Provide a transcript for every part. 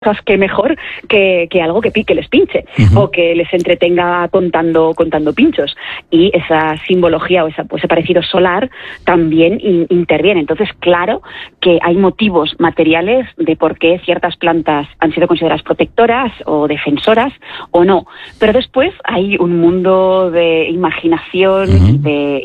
que mejor que algo que les pinche o que les entretenga contando pinchos, y esa simbología o ese parecido solar también interviene. Entonces, claro que hay motivos materiales de por qué ciertas plantas han sido consideradas protectoras o defensoras o no, pero después hay un mundo de imaginación y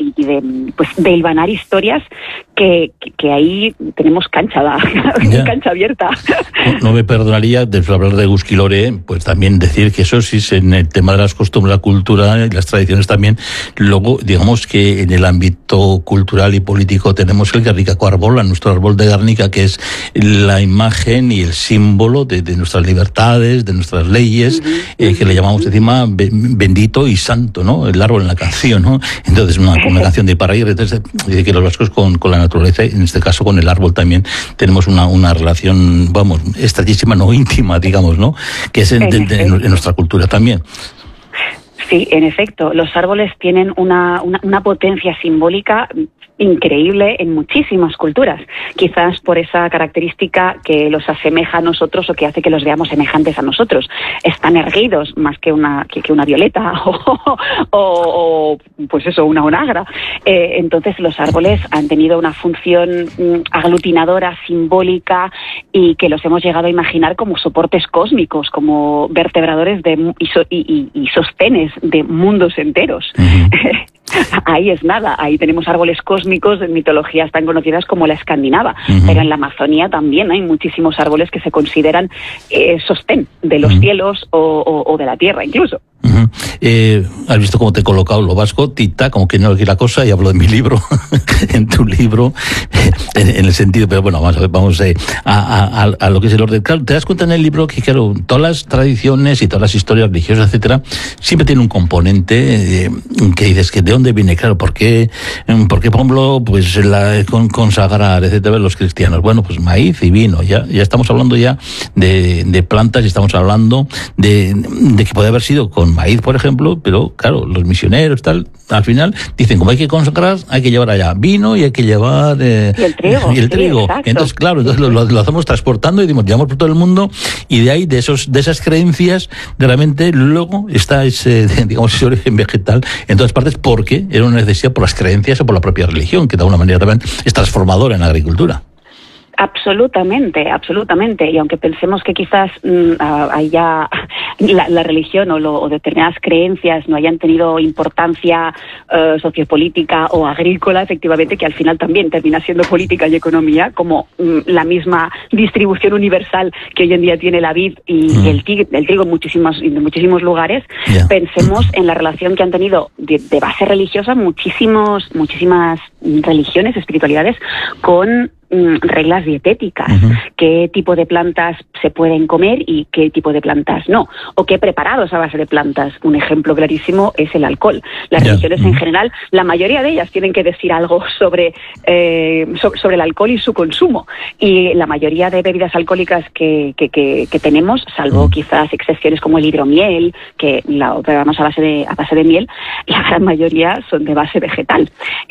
de hilvanar historias que ahí tenemos cancha abierta. No me perdonaría, después de hablar de Gusquilore, pues también decir que eso sí, en el tema de las costumbres, la cultura y las tradiciones también. Luego, digamos que en el ámbito cultural y político tenemos el Gernikako Arbola, nuestro árbol de Gernika, que es la imagen y el símbolo de nuestras libertades, de nuestras leyes, que le llamamos encima bendito y santo, ¿no? El árbol en la canción, ¿no? Entonces, una canción de Iparraguirre. Entonces, dice que los vascos con la naturaleza, en este caso con el árbol también, tenemos una relación, vamos, estrechísima, no íntima, digamos, ¿no? Que es en nuestra cultura también. Sí, en efecto, los árboles tienen una potencia simbólica increíble en muchísimas culturas, quizás por esa característica que los asemeja a nosotros o que hace que los veamos semejantes a nosotros. Están erguidos más que una violeta o pues eso, una onagra. Entonces los árboles han tenido una función aglutinadora, simbólica, y que los hemos llegado a imaginar como soportes cósmicos, como vertebradores y sostenes de mundos enteros. Ahí es nada, ahí tenemos árboles cósmicos en mitologías tan conocidas como la escandinava, pero en la Amazonía también hay muchísimos árboles que se consideran sostén de los cielos o de la tierra incluso. ¿Has visto cómo te he colocado lo vasco? Tita, como que no aquí la cosa, y hablo de mi libro, en tu libro, en el sentido, pero bueno, vamos a lo que es el orden. Claro, te das cuenta en el libro que, claro, todas las tradiciones y todas las historias religiosas, etcétera, siempre tiene un componente que dices que de dónde viene, claro, ¿por qué, por ejemplo, pues consagrar, etcétera, los cristianos? Bueno, pues maíz y vino, ya estamos hablando ya de plantas, y estamos hablando de que puede haber sido con maíz, por ejemplo, pero claro, los misioneros tal, al final dicen, como hay que consagrar, hay que llevar allá vino y hay que llevar y el trigo. Sí, entonces claro, entonces lo hacemos transportando y llevamos por todo el mundo, y de ahí de esas creencias realmente luego está ese origen vegetal en todas partes, porque era una necesidad por las creencias o por la propia religión, que de alguna manera también es transformadora en la agricultura. Absolutamente. Y aunque pensemos que quizás haya la religión o determinadas creencias no hayan tenido importancia sociopolítica o agrícola, efectivamente, que al final también termina siendo política y economía, como la misma distribución universal que hoy en día tiene la vid y el trigo en muchísimos lugares, pensemos en la relación que han tenido de base religiosa muchísimas religiones, espiritualidades, con reglas dietéticas, qué tipo de plantas se pueden comer y qué tipo de plantas no, o qué preparados a base de plantas. Un ejemplo clarísimo es el alcohol. Las religiones en general, la mayoría de ellas tienen que decir algo sobre el alcohol y su consumo, y la mayoría de bebidas alcohólicas que tenemos, salvo quizás excepciones como el hidromiel, que la preparamos a base de miel, la gran mayoría son de base vegetal,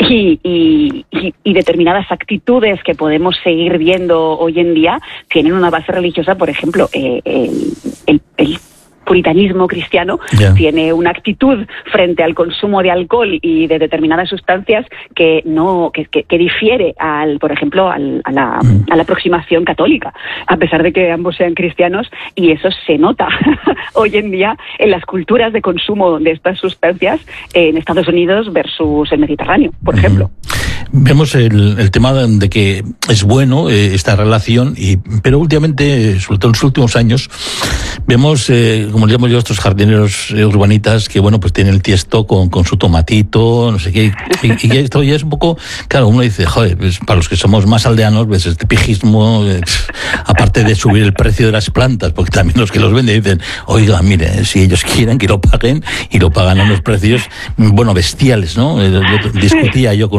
y determinadas actitudes que podemos seguir viendo hoy en día tienen una base religiosa. Por ejemplo, el puritanismo cristiano tiene una actitud frente al consumo de alcohol y de determinadas sustancias que difiere por ejemplo a la aproximación católica, a pesar de que ambos sean cristianos, y eso se nota hoy en día en las culturas de consumo de estas sustancias en Estados Unidos versus el Mediterráneo, por ejemplo. Vemos el tema de que es bueno esta relación, pero últimamente, sobre todo en los últimos años, vemos, como le llamo yo a estos jardineros urbanitas, que bueno, pues tienen el tiesto con su tomatito, no sé qué, y esto ya es un poco, claro, uno dice, joder, pues para los que somos más aldeanos, ves este pijismo, aparte de subir el precio de las plantas, porque también los que los venden dicen, oiga, mire, si ellos quieren que lo paguen, y lo pagan a unos precios, bueno, bestiales, ¿no? Discutía yo con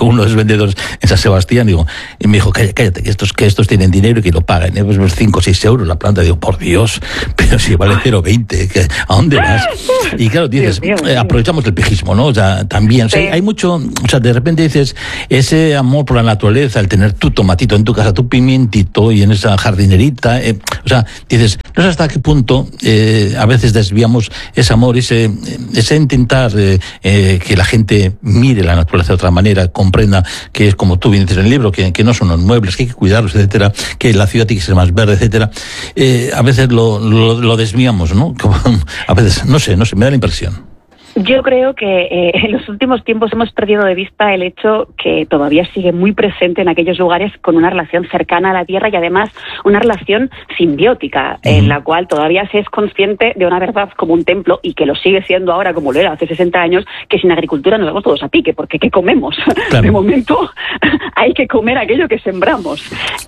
con uno de los vendedores en San Sebastián, digo, y me dijo, cállate, que estos tienen dinero y que lo pagan, pues 5 o 6 euros la planta. Digo, por Dios, pero si vale 0,20, ¿a dónde vas? Y claro, dices, aprovechamos el pijismo, ¿no? O sea, también, o sea, hay mucho, o sea, de repente dices, ese amor por la naturaleza, el tener tu tomatito en tu casa, tu pimientito y en esa jardinerita, o sea, dices, no sé hasta qué punto a veces desviamos ese amor, ese intentar que la gente mire la naturaleza de otra manera, comprenda que es como tú bien dices en el libro, que no son los muebles, que hay que cuidarlos, etcétera, que la ciudad tiene que ser más verde, etcétera. A veces lo desviamos, ¿no? A veces, no sé, me da la impresión. Yo creo que en los últimos tiempos hemos perdido de vista el hecho que todavía sigue muy presente en aquellos lugares con una relación cercana a la tierra y además una relación simbiótica, en la cual todavía se es consciente de una verdad como un templo, y que lo sigue siendo ahora como lo era hace 60 años, que sin agricultura nos vamos todos a pique, porque ¿qué comemos? Claro. De momento hay que comer aquello que sembramos.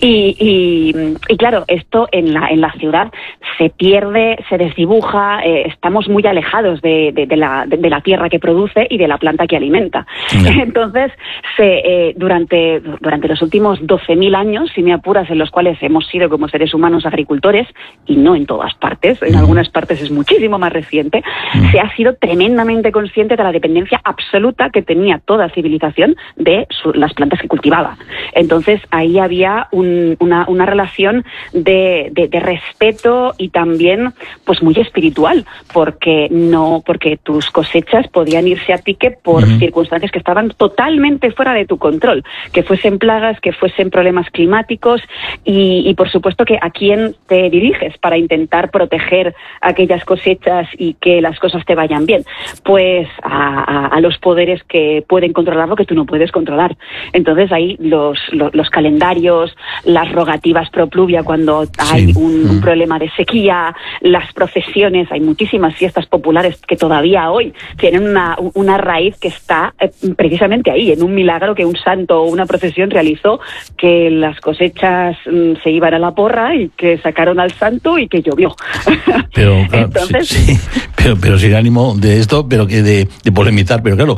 Y claro, esto en la ciudad se pierde, se desdibuja, estamos muy alejados de la tierra que produce y de la planta que alimenta. Entonces, durante los últimos 12.000 años, si me apuras, en los cuales hemos sido como seres humanos agricultores, y no en todas partes, en algunas partes es muchísimo más reciente, se ha sido tremendamente consciente de la dependencia absoluta que tenía toda civilización de las plantas que cultivaba. Entonces, ahí había una relación de respeto y también pues muy espiritual, porque tus cosechas podían irse a pique por circunstancias que estaban totalmente fuera de tu control, que fuesen plagas, que fuesen problemas climáticos, y por supuesto que a quién te diriges para intentar proteger aquellas cosechas y que las cosas te vayan bien. Pues a los poderes que pueden controlar lo que tú no puedes controlar. Entonces ahí los calendarios, las rogativas pro pluvia cuando hay un problema de sequía, las procesiones, hay muchísimas fiestas populares que todavía hoy tienen una raíz que está precisamente ahí, en un milagro que un santo o una procesión realizó, que las cosechas se iban a la porra y que sacaron al santo y que llovió. Pero claro, entonces, pero sin ánimo de esto, pero que de polemizar, pero claro,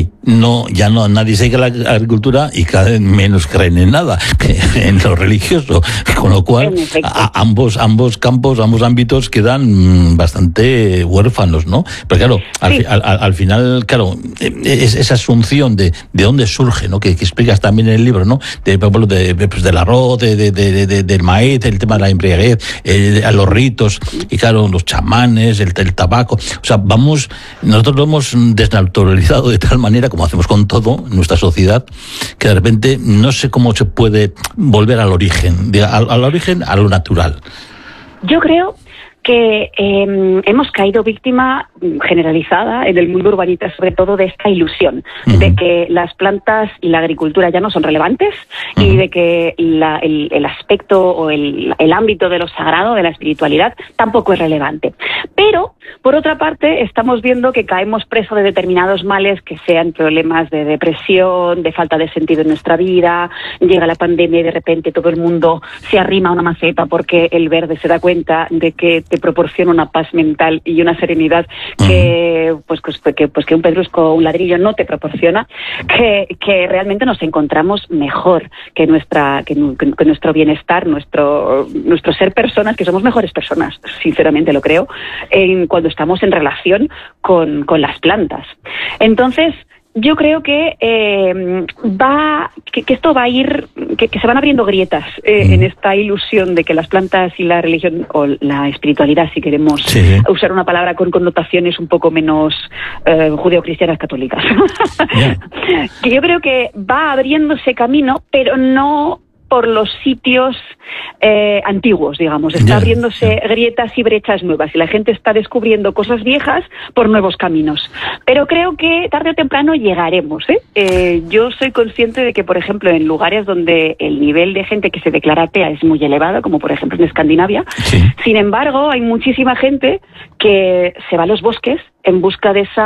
nadie sigue la agricultura y cada vez menos creen en nada, en lo religioso, con lo cual ambos campos, ambos ámbitos quedan bastante huérfanos, ¿no? Pero claro, al final, claro, esa asunción de dónde surge, ¿no? Que explicas también en el libro, ¿no? Del arroz, del maíz, el tema de la embriaguez, a los ritos, y claro, los chamanes, el tabaco. O sea, nosotros lo hemos desnaturalizado de tal manera, como hacemos con todo en nuestra sociedad, que de repente no sé cómo se puede volver al origen, a lo natural. Yo creo que hemos caído víctima generalizada en el mundo urbanita, sobre todo, de esta ilusión de que las plantas y la agricultura ya no son relevantes y de que el aspecto o el ámbito de lo sagrado, de la espiritualidad, tampoco es relevante. Pero, por otra parte, estamos viendo que caemos presos de determinados males, que sean problemas de depresión, de falta de sentido en nuestra vida, llega la pandemia y de repente todo el mundo se arrima a una maceta porque el verde se da cuenta de que te proporciona una paz mental y una serenidad que un pedrusco o un ladrillo no te proporciona, que realmente nos encontramos mejor, que nuestro bienestar, nuestro ser personas, que somos mejores personas, sinceramente lo creo, cuando estamos en relación con las plantas. Entonces, yo creo que esto va a ir, que se van abriendo grietas en esta ilusión de que las plantas y la religión, o la espiritualidad, si queremos usar una palabra con connotaciones un poco menos judeocristianas católicas. Que yo creo que va abriéndose camino, pero no por los sitios antiguos, digamos. Está abriéndose grietas y brechas nuevas, y la gente está descubriendo cosas viejas por nuevos caminos. Pero creo que tarde o temprano llegaremos, yo soy consciente de que, por ejemplo, en lugares donde el nivel de gente que se declara atea es muy elevado, como por ejemplo en Escandinavia, sin embargo, hay muchísima gente que se va a los bosques en busca de esa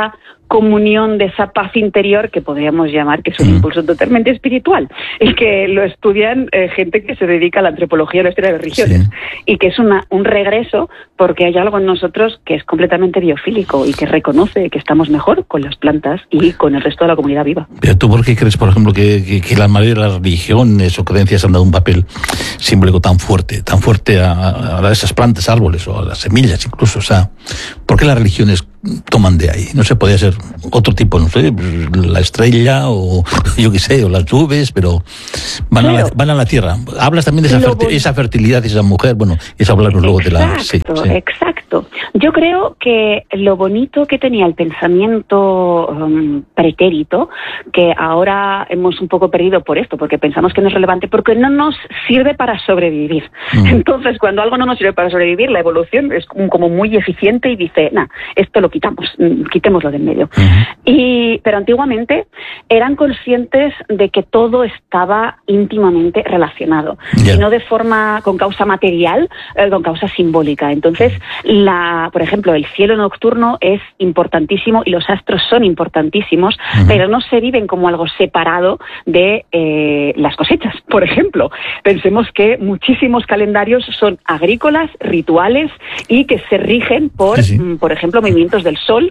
comunión, de esa paz interior que podríamos llamar que es un impulso totalmente espiritual, y que lo estudian gente que se dedica a la antropología y la historia de las religiones, y que es un regreso porque hay algo en nosotros que es completamente biofílico y que reconoce que estamos mejor con las plantas y con el resto de la comunidad viva. Pero ¿tú por qué crees, por ejemplo, que la mayoría de las religiones o creencias han dado un papel simbólico tan fuerte a esas plantas, árboles o a las semillas incluso? O sea, ¿por qué las religiones toman de ahí? No sé, podría ser otro tipo, no sé, la estrella o yo qué sé, o las nubes, pero van a la tierra. Hablas también de esa fertilidad y esa mujer, bueno, y eso hablarnos luego de la... Exacto. Yo creo que lo bonito que tenía el pensamiento pretérito, que ahora hemos un poco perdido por esto, porque pensamos que no es relevante, porque no nos sirve para sobrevivir. Entonces, cuando algo no nos sirve para sobrevivir, la evolución es como muy eficiente y dice, esto lo quitémoslo de en medio. Pero antiguamente eran conscientes de que todo estaba íntimamente relacionado, y no de forma con causa material, con causa simbólica. Entonces, por ejemplo, el cielo nocturno es importantísimo y los astros son importantísimos, pero no se viven como algo separado de las cosechas, por ejemplo. Pensemos que muchísimos calendarios son agrícolas, rituales, y que se rigen por ejemplo, movimientos del sol,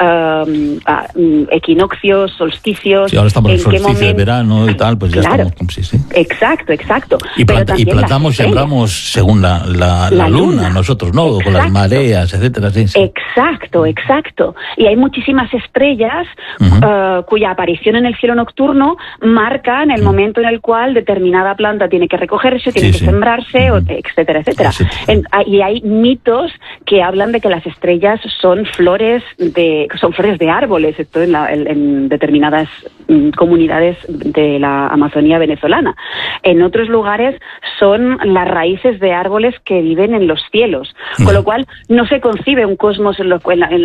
equinoccios, solsticios. Sí, ahora estamos en el solsticio de verano y tal, pues ya estamos. Exacto. Y plantamos y sembramos según la luna, nosotros, ¿no? Con las mareas, etcétera. Sí. Exacto. Y hay muchísimas estrellas cuya aparición en el cielo nocturno marcan el momento en el cual determinada planta tiene que recogerse, tiene que sembrarse, etcétera. Y hay mitos que hablan de que las estrellas son flores de árboles, esto en determinadas comunidades de la Amazonía venezolana. En otros lugares son las raíces de árboles que viven en los cielos, con lo cual no se concibe un cosmos en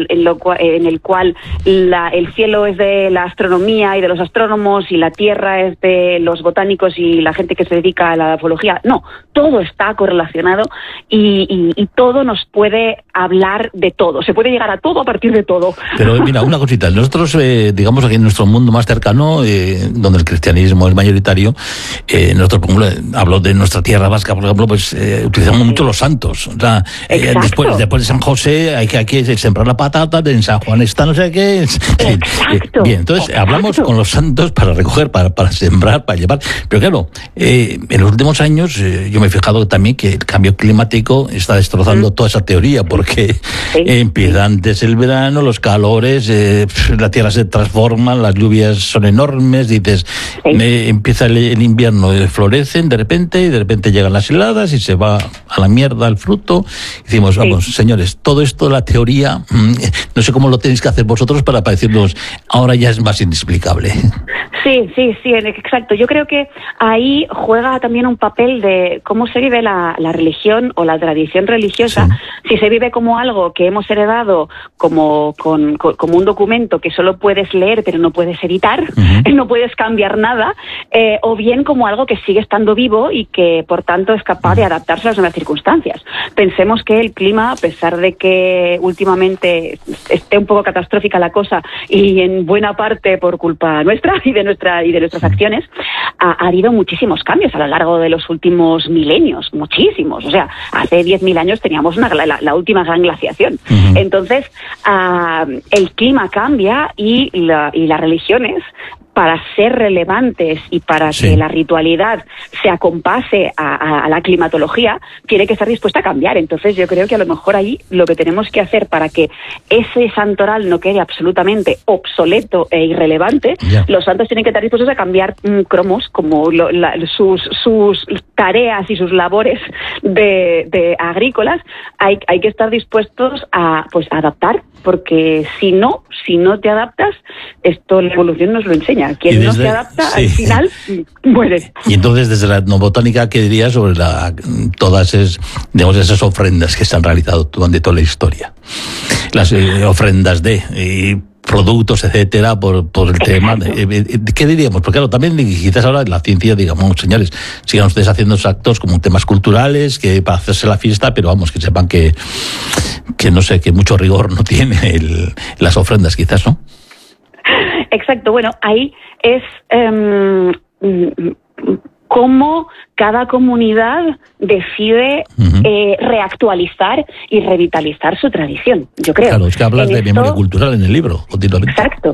el cual el cielo es de la astronomía y de los astrónomos y la tierra es de los botánicos y la gente que se dedica a la ufología. No, todo está correlacionado y todo nos puede hablar de todo. Se puede llegar a todo a partir de todo. Pero mira, una cosita. Nosotros, digamos, aquí en nuestro mundo más cercano, donde el cristianismo es mayoritario, nosotros, por ejemplo, hablo de nuestra tierra vasca, por ejemplo, pues utilizamos mucho los santos. O sea, después de San José hay que sembrar la patata, en San Juan está no sé qué. Bien, entonces hablamos con los santos para recoger, para sembrar, para llevar. Pero claro, en los últimos años yo me he fijado también que el cambio climático está destrozando toda esa teoría, porque empieza antes el verano, los calores, la tierra se transforma, las lluvias son enormes, dices, empieza el invierno, florecen de repente, y de repente llegan las heladas y se va a la mierda el fruto. Decimos, vamos, señores, todo esto, la teoría, no sé cómo lo tenéis que hacer vosotros para decirnos, ahora ya es más inexplicable. Sí, exacto. Yo creo que ahí juega también un papel de cómo se vive la religión o la tradición religiosa. Si se vive como algo que hemos heredado como un documento que solo puedes leer pero no puedes editar, no puedes cambiar nada, o bien como algo que sigue estando vivo y que por tanto es capaz de adaptarse a las nuevas circunstancias. Pensemos que el clima, a pesar de que últimamente esté un poco catastrófica la cosa, y en buena parte por culpa nuestra y de nuestras acciones, ha habido muchísimos cambios a lo largo de los últimos milenios, muchísimos. O sea, hace 10.000 años teníamos la última gran glaciación. Entonces, el clima cambia y las religiones, para ser relevantes y para que la ritualidad se acompase a la climatología, tiene que estar dispuesta a cambiar. Entonces yo creo que a lo mejor ahí lo que tenemos que hacer para que ese santoral no quede absolutamente obsoleto e irrelevante, los santos tienen que estar dispuestos a cambiar cromos, como sus tareas y sus labores de agrícolas. Hay que estar dispuestos a adaptar, porque si no te adaptas, esto la evolución nos lo enseña. Quien no se adapta, al final muere. Y entonces, desde la etnobotánica, ¿qué dirías sobre todas esas ofrendas que se han realizado durante toda la historia? Las ofrendas de productos, etcétera, por el tema. ¿Qué diríamos? Porque claro, también quizás ahora la ciencia, digamos, señores, sigan ustedes haciendo esos actos como temas culturales, que para hacerse la fiesta, pero vamos, que sepan que no sé, que mucho rigor no tiene las ofrendas, quizás, ¿no? Exacto. Bueno, ahí es cómo cada comunidad decide reactualizar y revitalizar su tradición, yo creo. Claro, es que hablas de memoria cultural en el libro, continuamente.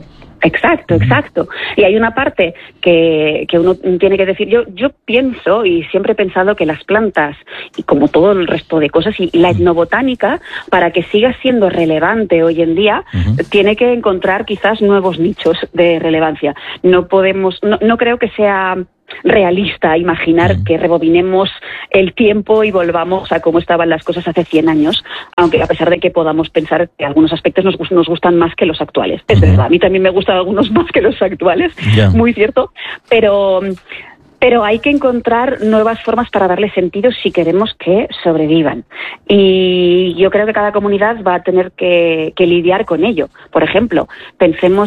Exacto. Y hay una parte que uno tiene que decir, yo pienso y siempre he pensado que las plantas, y como todo el resto de cosas, y la etnobotánica, para que siga siendo relevante hoy en día, tiene que encontrar quizás nuevos nichos de relevancia. No creo que sea realista imaginar que rebobinemos el tiempo y volvamos a cómo estaban las cosas hace 100 años, aunque a pesar de que podamos pensar que algunos aspectos nos gustan más que los actuales. Es verdad, a mí también me gustan algunos más que los actuales, muy cierto, pero hay que encontrar nuevas formas para darle sentido si queremos que sobrevivan. Y yo creo que cada comunidad va a tener que lidiar con ello. Por ejemplo, pensemos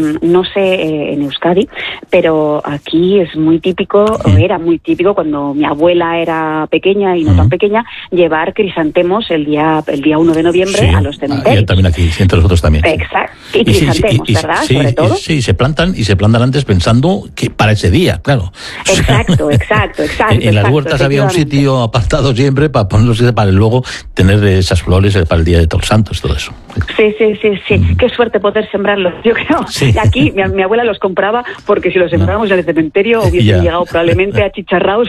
en Euskadi, pero aquí es muy típico, o era muy típico cuando mi abuela era pequeña y no tan pequeña, llevar crisantemos el día 1 de noviembre a los cementerios. También aquí, entre nosotros también. Exacto. Y crisantemos, ¿verdad? Sobre todo. Sí, se plantan antes pensando que para ese día, claro. Exacto. En las huertas había un sitio apartado siempre para ponerlos para luego tener esas flores para el Día de Todos los Santos, todo eso. Sí. Qué suerte poder sembrarlos. Yo creo. Sí. Aquí mi abuela los compraba porque si los sembrábamos en el cementerio hubiesen llegado probablemente achicharrados.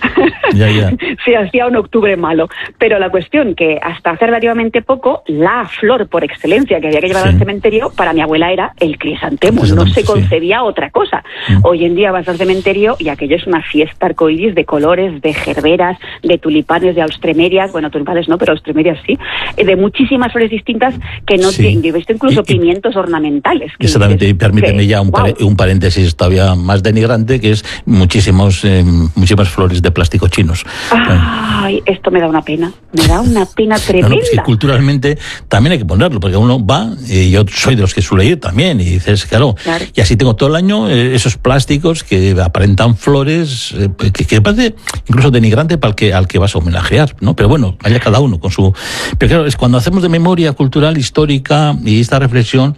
Si hacía un octubre malo. Pero la cuestión que hasta hace relativamente poco la flor por excelencia que había que llevar al cementerio para mi abuela era el crisantemo. No se concebía otra cosa. Hoy en día vas al cementerio y aquello es una fiesta arcoíris de colores, de gerberas, de tulipanes, de austremerias, bueno, tulipanes no, pero austremerias sí, de muchísimas flores distintas que no tienen, yo he visto incluso pimientos ornamentales. Exactamente, y permíteme un paréntesis todavía más denigrante, que es muchísimas flores de plástico chinos. Ay, esto me da una pena tremenda. Es que culturalmente también hay que ponerlo, porque uno va, y yo soy de los que suele ir también, y dices, claro, y así tengo todo el año esos plásticos que aparentan flores, que parece incluso denigrante para al que vas a homenajear, ¿no? Pero bueno, allá cada uno con su... Pero claro, es cuando hacemos de memoria cultural, histórica y esta reflexión,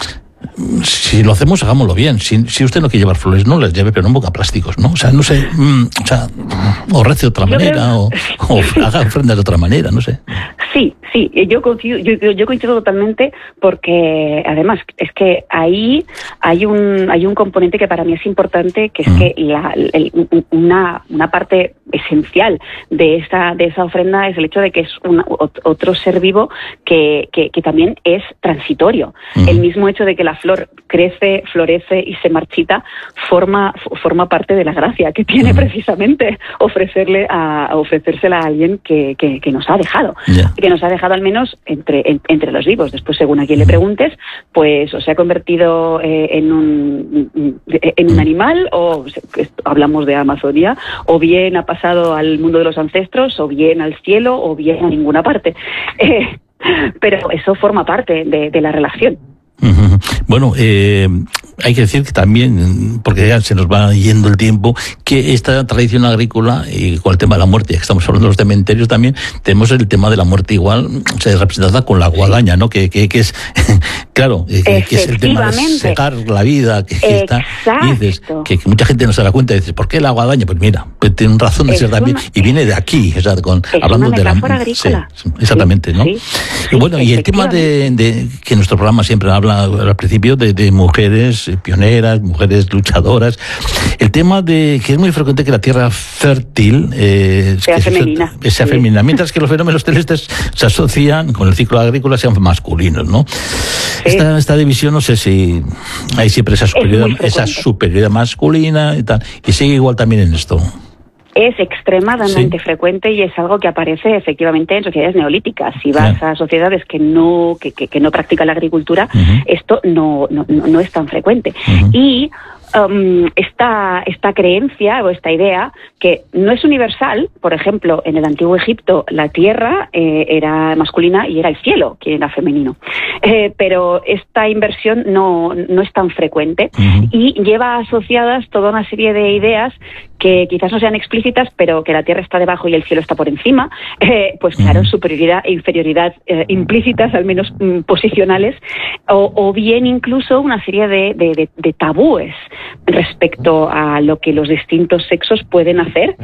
si lo hacemos, hagámoslo bien. Si usted no quiere llevar flores, no las lleve, pero no ponga plásticos, ¿no? O sea, no sé, o rece de otra manera, o haga ofrendas de otra manera, no sé. Sí, yo coincido totalmente, porque además es que ahí hay un componente que para mí es importante, que es que una parte esencial de esa ofrenda es el hecho de que es otro ser vivo que también es transitorio. El mismo hecho de que la flor crece, florece y se marchita forma parte de la gracia que tiene precisamente ofrecérsela a alguien que nos ha dejado, que nos ha dejado al menos entre los vivos. Después, según a quien le preguntes, pues o se ha convertido en un animal, o hablamos de Amazonía, o bien ha pasado al mundo de los ancestros, o bien al cielo, o bien a ninguna parte. Pero eso forma parte de la relación. Bueno, hay que decir que también, porque ya se nos va yendo el tiempo, que esta tradición agrícola, y con el tema de la muerte, ya que estamos hablando de los cementerios también, tenemos el tema de la muerte igual, se representada con la guadaña, ¿no? Que es, claro, que es el tema de secar la vida, que está, y dices, que mucha gente no se da cuenta, y dices, ¿por qué la guadaña? Pues mira, pues tiene razón de ser también, y viene de aquí, o sea, hablando de la agrícola. Sí, exactamente, ¿no? Y bueno, y el tema de que nuestro programa siempre habla al principio de mujeres pioneras, mujeres luchadoras, el tema de que es muy frecuente que la tierra fértil sea femenina, mientras que los fenómenos celestes se asocian con el ciclo agrícola, sean masculinos, ¿no? Esta división, no sé si hay siempre esa superioridad masculina y tal, y sigue igual también en esto. Es extremadamente frecuente y es algo que aparece efectivamente en sociedades neolíticas. Si vas a sociedades que no practican la agricultura, esto no es tan frecuente. Y esta creencia o esta idea que no es universal. Por ejemplo, en el antiguo Egipto la tierra era masculina y era el cielo quien era femenino, pero esta inversión no es tan frecuente y lleva asociadas toda una serie de ideas que quizás no sean explícitas, pero que la tierra está debajo y el cielo está por encima, pues claro, superioridad e inferioridad implícitas, al menos posicionales, o bien incluso una serie de tabúes respecto a lo que los distintos sexos pueden hacer,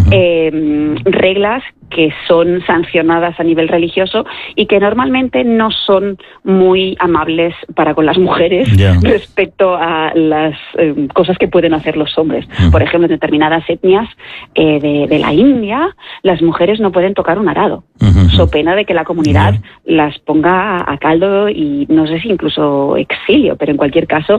reglas que son sancionadas a nivel religioso y que normalmente no son muy amables para con las mujeres respecto a las cosas que pueden hacer los hombres. Por ejemplo, en determinadas etnias de la India, las mujeres no pueden tocar un arado, so pena de que la comunidad las ponga a caldo y no sé si incluso exilio, pero en cualquier caso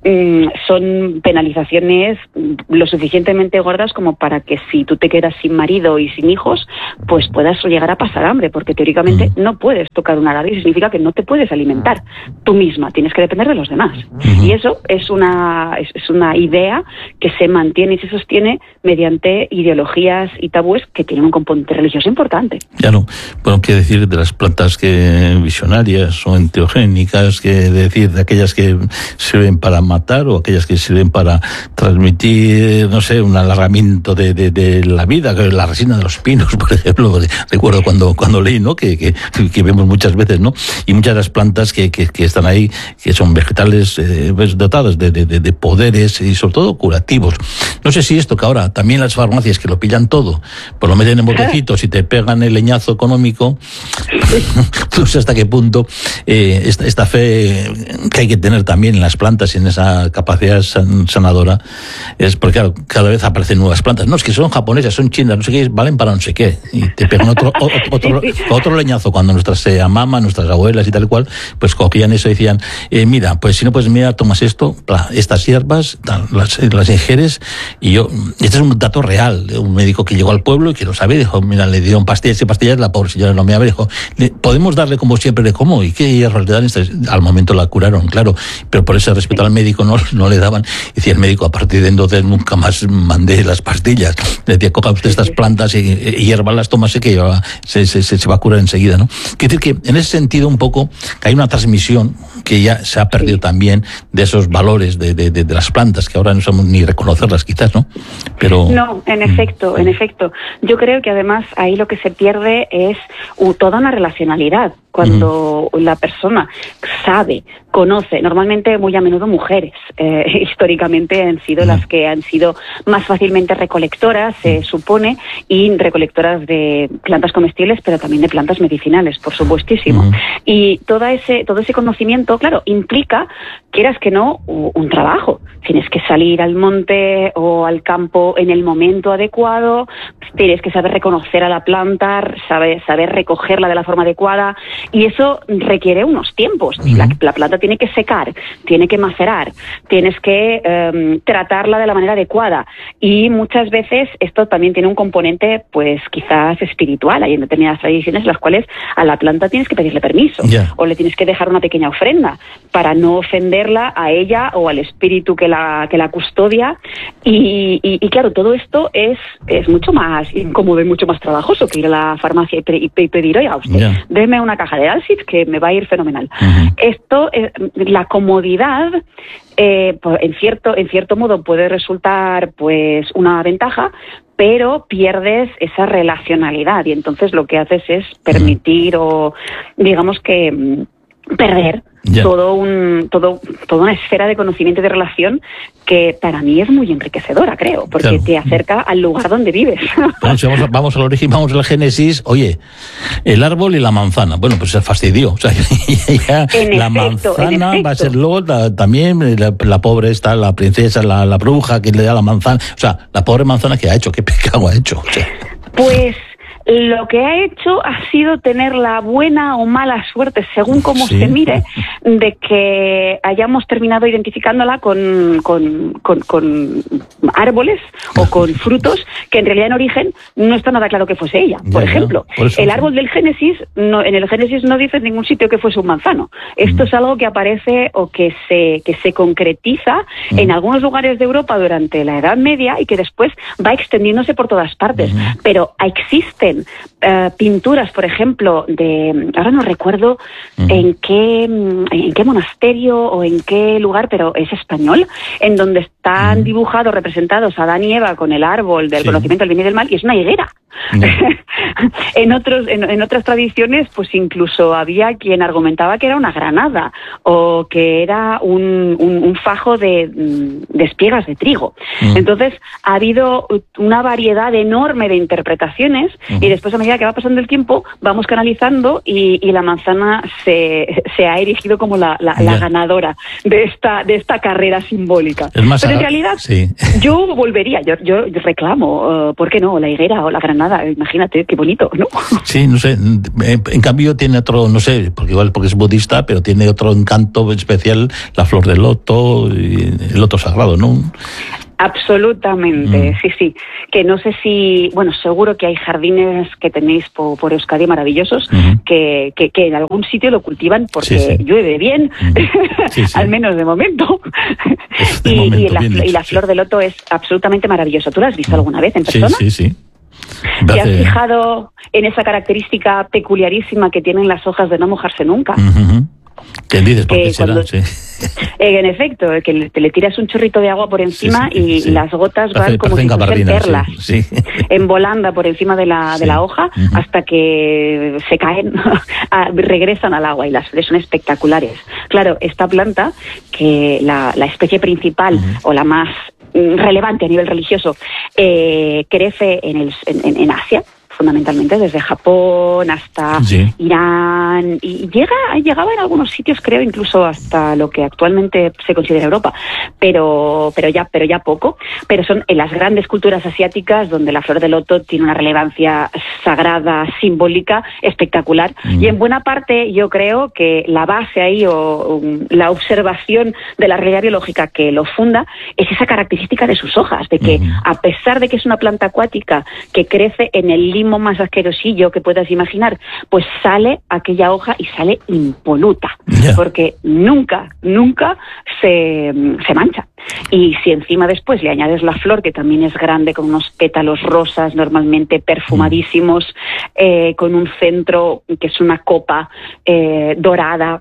son penalizaciones lo suficientemente gordas como para que si tú te quedas sin marido y sin hijos, pues puedas llegar a pasar hambre, porque teóricamente no puedes tocar un arado y significa que no te puedes alimentar tú misma, tienes que depender de los demás. Y eso es una idea que se mantiene y se sostiene mediante ideologías y tabúes que tienen un componente religioso importante. Claro, bueno, qué decir de las plantas visionarias o enteogénicas, qué decir de aquellas que sirven para matar o aquellas que sirven para transmitir, no sé, un alargamiento de la vida, la resina de los pinos, por ejemplo. Recuerdo cuando leí, ¿no? Que vemos muchas veces, ¿no? Y muchas de las plantas que están ahí, que son vegetales dotadas de poderes y sobre todo curativos. No sé si esto que ahora también las farmacias que lo pillan todo, pues lo meten en botecitos y te pegan el leñazo económico, no sé hasta qué punto esta fe que hay que tener también en las plantas y en esa capacidad sanadora es porque claro, cada vez aparecen nuevas plantas. No, es que son japonesas, son chinas, no sé qué, valen para no sé qué. Y te pegan otro leñazo cuando nuestras mamás, nuestras abuelas y tal cual, pues cogían eso y decían, mira, pues si no puedes mirar, tomas esto, estas hierbas, las ingieres. Y este es un dato real de un médico que llegó al pueblo y que lo sabe, dijo, mira, le dieron pastillas y pastillas, la pobre señora no me dijo, podemos darle como siempre le como, ¿y qué hierbas le dan? Al momento la curaron, claro, pero por ese respeto al médico no le daban. Y decía el médico, a partir de entonces nunca más mandé las pastillas. Le decía, coja usted estas plantas y hierbalas, tómase que se va a curar enseguida, ¿no? Quiere decir que en ese sentido un poco que hay una transmisión que ya se ha perdido también de esos valores de las plantas, que ahora no sabemos ni reconocerlas quizás, ¿no? Pero no, en efecto. Yo creo que además ahí lo que se pierde es toda una relacionalidad. Cuando la persona sabe, conoce, normalmente muy a menudo mujeres, históricamente han sido las que han sido más fácilmente recolectoras, se supone, y recolectoras de plantas comestibles, pero también de plantas medicinales, por supuestísimo. Y todo ese conocimiento, claro, implica, quieras que no, un trabajo. Tienes que salir al monte o al campo en el momento adecuado, tienes que saber reconocer a la planta, saber recogerla de la forma adecuada, y eso requiere unos tiempos. La planta tiene que secar, tiene que macerar, tienes que tratarla de la manera adecuada, y muchas veces esto también tiene un componente, pues quizás espiritual. Hay en determinadas tradiciones en las cuales a la planta tienes que pedirle permiso, o le tienes que dejar una pequeña ofrenda para no ofenderla a ella o al espíritu que la custodia, y claro, todo esto es mucho más incómodo y mucho más trabajoso que ir a la farmacia y pedir, oiga, usted, deme una caja de Alsid que me va a ir fenomenal. Esto, la comodidad, en cierto modo puede resultar pues una ventaja, pero pierdes esa relacionalidad y entonces lo que haces es permitir o digamos que perder toda una esfera de conocimiento y de relación que para mí es muy enriquecedora, creo, porque te acerca al lugar donde vives. Bueno, si vamos al origen, vamos al Génesis, oye, el árbol y la manzana, bueno, pues se fastidió, o sea, ya la manzana va a ser luego también la pobre esta, la princesa, la bruja que le da la manzana, o sea, la pobre manzana que ha hecho, qué pecado ha hecho, o sea. Pues Lo que ha hecho ha sido tener la buena o mala suerte, según cómo se mire, de que hayamos terminado identificándola con árboles o con frutos que en realidad en origen no está nada claro que fuese ella. Por ejemplo, el árbol del Génesis, en el Génesis no dice en ningún sitio que fuese un manzano. Esto es algo que aparece o que se concretiza en algunos lugares de Europa durante la Edad Media y que después va extendiéndose por todas partes. Pero existen pinturas, por ejemplo, ahora no recuerdo en qué monasterio o en qué lugar, pero es español, en donde están dibujados, representados Adán y Eva con el árbol del conocimiento del bien y del mal, y es una higuera. En otras tradiciones, pues incluso había quien argumentaba que era una granada o que era un fajo de espigas de trigo. Entonces ha habido una variedad enorme de interpretaciones y después, a medida que va pasando el tiempo, vamos canalizando y la manzana se ha erigido como la ganadora de esta carrera simbólica. Pero en realidad yo volvería, yo reclamo, ¿por qué no? La higuera o la granada. Imagínate, qué bonito, ¿no? Sí, no sé, en cambio tiene otro, no sé, porque es budista, pero tiene otro encanto especial, la flor del loto, y el loto sagrado, ¿no? Absolutamente, sí, que no sé si, bueno, seguro que hay jardines que tenéis por Euskadi maravillosos que en algún sitio lo cultivan porque llueve bien, al menos de momento. Y la flor de loto es absolutamente maravillosa. ¿Tú la has visto alguna vez en persona? Sí. ¿Te has fijado en esa característica peculiarísima que tienen las hojas de no mojarse nunca? ¿Qué dices? ¿Por qué será? En efecto, que le tiras un chorrito de agua por encima y las gotas van como si fuesen perlas, en volanda por encima de la hoja hasta que se caen, regresan al agua y las flores son espectaculares. Claro, esta planta, que la especie principal o la más relevante a nivel religioso, crece en Asia, fundamentalmente desde Japón hasta Irán, y llegaba en algunos sitios, creo, incluso hasta lo que actualmente se considera Europa, pero ya poco. Pero son en las grandes culturas asiáticas donde la flor de loto tiene una relevancia sagrada, simbólica, espectacular. Y en buena parte yo creo que la base ahí o la observación de la realidad biológica que lo funda es esa característica de sus hojas, de que a pesar de que es una planta acuática que crece en el limo más asquerosillo que puedas imaginar, pues sale aquella hoja y sale impoluta, porque nunca se mancha. Y si encima después le añades la flor, que también es grande, con unos pétalos rosas normalmente perfumadísimos, con un centro que es una copa dorada,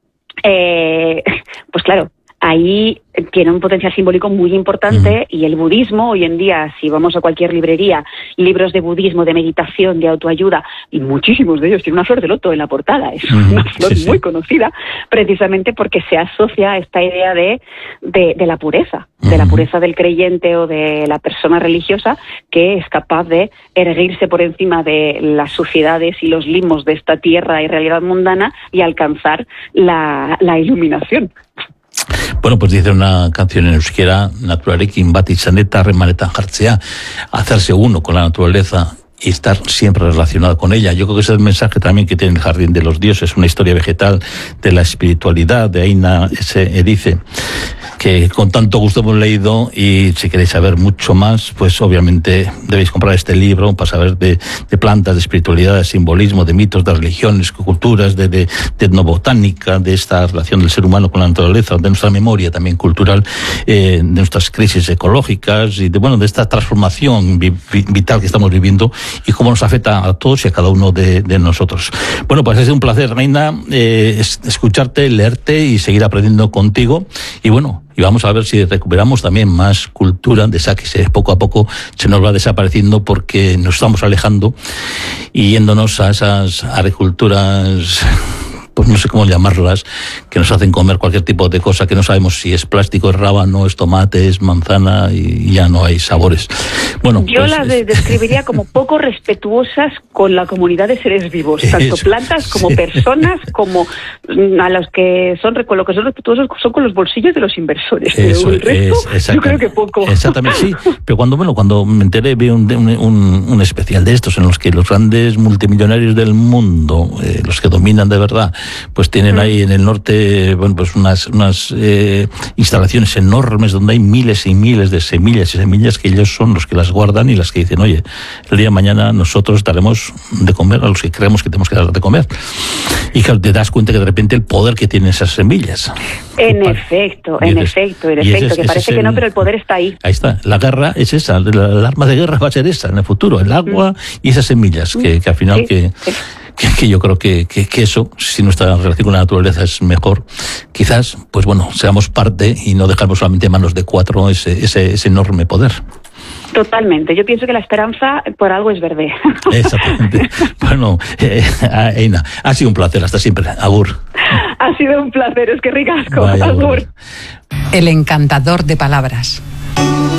pues claro, ahí tiene un potencial simbólico muy importante. Y el budismo, hoy en día, si vamos a cualquier librería, libros de budismo, de meditación, de autoayuda, y muchísimos de ellos tienen una flor de loto en la portada. Es una flor muy conocida, precisamente porque se asocia a esta idea de la pureza, de la pureza del creyente o de la persona religiosa que es capaz de erguirse por encima de las suciedades y los limos de esta tierra y realidad mundana y alcanzar la iluminación. Bueno, pues dice una canción en euskera, naturarekin bat izaneta harremanetan jartzea, hacerse uno con la naturaleza y estar siempre relacionado con ella. Yo creo que ese es el mensaje también que tiene el Jardín de los Dioses, una historia vegetal de la espiritualidad de Aina Edice, que con tanto gusto hemos leído, y si queréis saber mucho más, pues obviamente debéis comprar este libro para saber de plantas, de espiritualidad, de simbolismo, de mitos, de religiones, culturas, de etnobotánica, de esta relación del ser humano con la naturaleza, de nuestra memoria también cultural, de nuestras crisis ecológicas y de esta transformación vital que estamos viviendo y cómo nos afecta a todos y a cada uno de nosotros. Bueno, pues es un placer, Reina, escucharte, leerte y seguir aprendiendo contigo. Y bueno, y vamos a ver si recuperamos también más cultura de esa que poco a poco se nos va desapareciendo porque nos estamos alejando y yéndonos a esas agriculturas pues no sé cómo llamarlas, que nos hacen comer cualquier tipo de cosa que no sabemos si es plástico, es rábano, es tomate, es manzana, y ya no hay sabores. Bueno, yo pues, las describiría como poco respetuosas con la comunidad de seres vivos, tanto plantas como personas, como a los que son, con lo que son respetuosos son con los bolsillos de los inversores. Eso, pero el resto, yo creo que poco. Exactamente, sí. Pero cuando me enteré, vi un especial de estos en los que los grandes multimillonarios del mundo, los que dominan de verdad, pues tienen ahí en el norte, bueno, pues unas instalaciones enormes donde hay miles y miles de semillas y semillas que ellos son los que las guardan y las que dicen, oye, el día de mañana nosotros daremos de comer a los que creemos que tenemos que dar de comer. Y claro, te das cuenta que de repente el poder que tienen esas semillas. En efecto, que parece que no, pero el poder está ahí. Ahí está, la guerra es esa, el arma de guerra va a ser esa en el futuro, el agua y esas semillas, que al final que yo creo que eso, si nuestra relación con la naturaleza es mejor, quizás, pues bueno, seamos parte y no dejamos solamente en manos de 4 ese enorme poder. Totalmente. Yo pienso que la esperanza por algo es verde. Exactamente. Bueno, Eina, ha sido un placer. Hasta siempre. Agur. Ha sido un placer. Es que ricasco. Vaya, agur. El encantador de palabras.